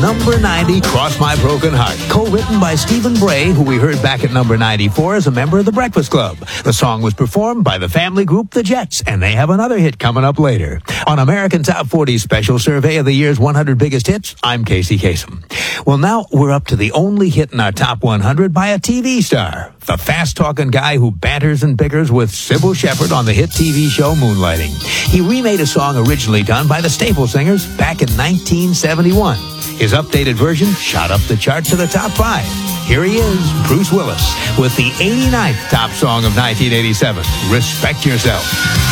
number 90, Cross My Broken Heart, co-written by Stephen Bray, who we heard back at number 94 as a member of the Breakfast Club. The song was performed by the family group The Jets, and they have another hit coming up later. On American Top 40 special survey of the year's 100 biggest hits, I'm Casey Kasem. Well, now we're up to the only hit in our top 100 by a TV star, the fast-talking guy who banters and bickers with Sybil Shepherd on the hit TV show Moonlighting. He remade a song originally done by the Staple Singers back in 1971. His updated version shot up the chart to the top 5. Here he is, Bruce Willis, with the 89th top song of 1987, Respect Yourself.